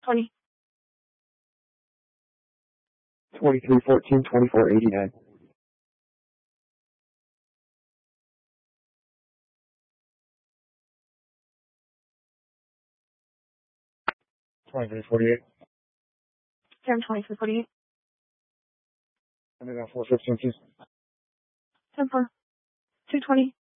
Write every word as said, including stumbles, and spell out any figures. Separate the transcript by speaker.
Speaker 1: twenty.
Speaker 2: twenty-three fourteen, twenty-four eighty-nine. twenty-three forty-eight.
Speaker 1: Sam twenty-three forty-eight.
Speaker 2: And then four fifteen, please.
Speaker 1: ten four. two twenty.